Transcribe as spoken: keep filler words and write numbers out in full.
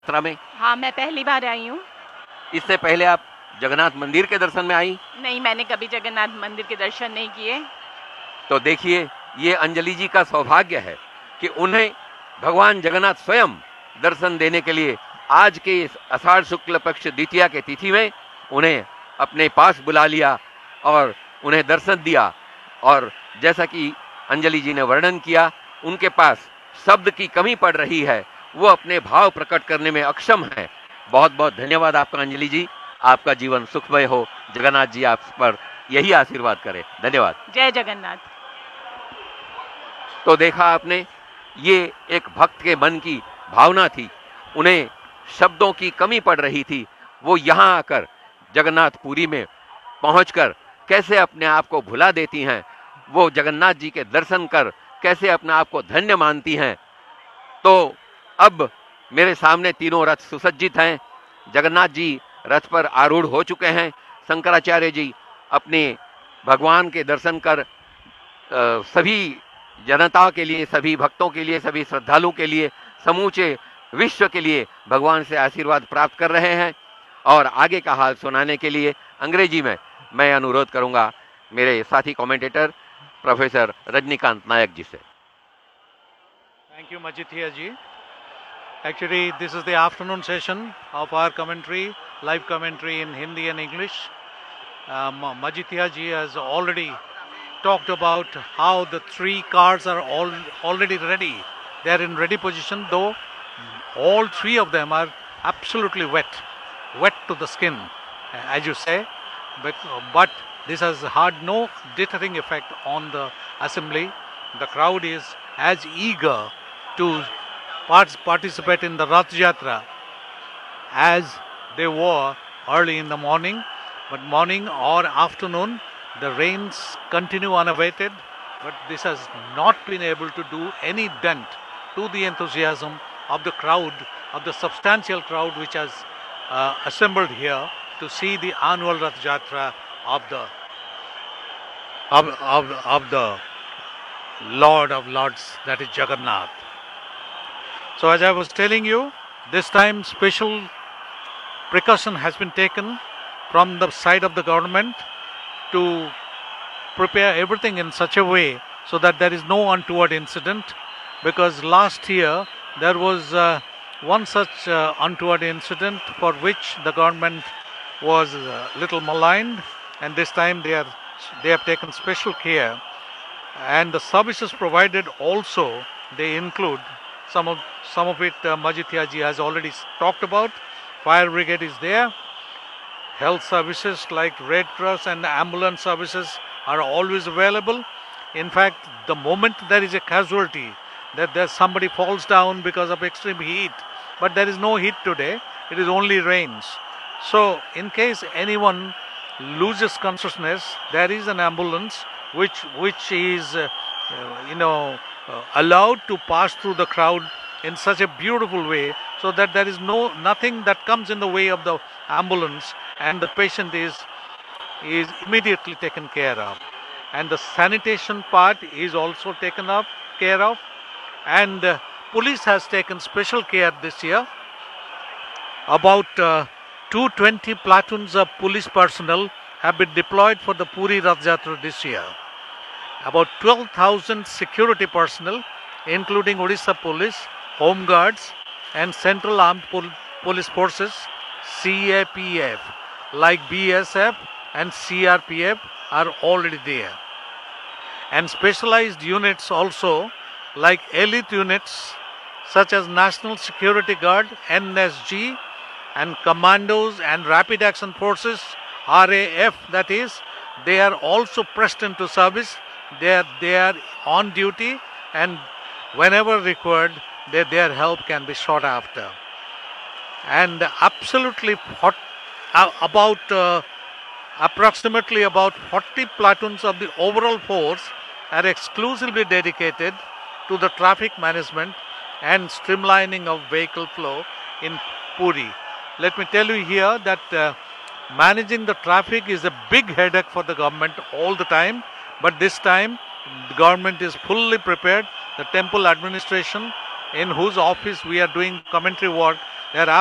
यात्रा में? हाँ, मैं पहली बार आई हूँ। इससे पहले आप जगन्नाथ मंदिर के दर्शन में आई? नहीं, मैंने कभी जगन्नाथ मंदिर के दर्शन नहीं किए। तो देखिए, ये अंजलि जी का सौभाग्य है कि उन्हें भगवान जगन्नाथ स्वयं दर्शन देने के लिए आज के इस आषाढ़ शुक्ल पक्ष द्वितीया के तिथि में उन्हें अपने पास बुला लिया और उन्हें दर्शन दिया। और जैसा कि अंजलि जी ने वर्णन किया, उनके पास शब्द की कमी पड़ रही है, वो अपने भाव प्रकट करने में अक्षम है। बहुत बहुत धन्यवाद आपका अंजलि जी, आपका जीवन सुखमय हो, जगन्नाथ जी आप पर यही आशीर्वाद करें। धन्यवाद। जय जगन्नाथ। तो देखा आपने, ये एक भक्त के मन की भावना थी, उन्हें शब्दों की कमी पड़ रही थी। वो यहाँ आकर जगन्नाथपुरी में पहुंचकर कैसे अपने आप को भुला देती हैं, वो जगन्नाथ जी के दर्शन कर कैसे अपने आप को धन्य मानती हैं। तो अब मेरे सामने तीनों रथ सुसज्जित हैं, जगन्नाथ जी रथ पर आरूढ़ हो चुके हैं। शंकराचार्य जी अपने भगवान के दर्शन कर आ, सभी जनता के लिए, सभी भक्तों के लिए, सभी श्रद्धालुओं के लिए, समूचे विश्व के लिए भगवान से आशीर्वाद प्राप्त कर रहे हैं। और आगे का हाल सुनाने के लिए अंग्रेजी में मैं अनुरोध करूंगा मेरे साथी कमेंटेटर प्रोफेसर रजनीकांत नायक जी से। Thank you, Majithia ji. Actually, this is the afternoon session of our commentary, live commentary in Hindi and English. Um, Majithia ji has already talked about how the three cars are all already ready. They are in ready position, though all three of them are absolutely wet, wet to the skin, as you say. But, but this has had no deterring effect on the assembly. The crowd is as eager to part- participate in the Rath Yatra as they were early in the morning. But morning or afternoon, the rains continue unabated. But this has not been able to do any dent to the enthusiasm of the crowd, of the substantial crowd which has uh, assembled here to see the annual Rath Yatra of the of, of, of the Lord of Lords, that is Jagannath. So as I was telling you, this time special precaution has been taken from the side of the government to prepare everything in such a way so that there is no untoward incident, because last year there was uh, one such uh, untoward incident for which the government was a little maligned, and this time they are they have taken special care. And the services provided also, they include some of some of it uh, Majithia ji has already talked about. Fire brigade is there. Health services like Red Cross and ambulance services are always available. In fact, the moment there is a casualty, that there somebody falls down because of extreme heat, but there is no heat today, it is only rains. So in case anyone loses consciousness, there is an ambulance which which is uh, uh, you know uh, allowed to pass through the crowd in such a beautiful way, so that there is no nothing that comes in the way of the ambulance, and the patient is is immediately taken care of. And the sanitation part is also taken up care of, and uh, police has taken special care this year. About uh, two hundred twenty platoons of police personnel have been deployed for the Puri Rath Yatra this year. About twelve thousand security personnel, including Odisha Police, Home Guards, and Central Armed Pol- Police Forces, C A P F, like B S F and C R P F, are already there. And specialized units also, like elite units such as National Security Guard, N S G, and Commandos and Rapid Action Forces, R A F, that is, they are also pressed into service. They are, they are on duty, and whenever required, they, their help can be sought after. And absolutely hot, uh, about uh, approximately about forty platoons of the overall force are exclusively dedicated to the traffic management and streamlining of vehicle flow in Puri. Let me tell you here that uh, managing the traffic is a big headache for the government all the time, but this time the government is fully prepared. The temple administration, in whose office we are doing commentary work, They are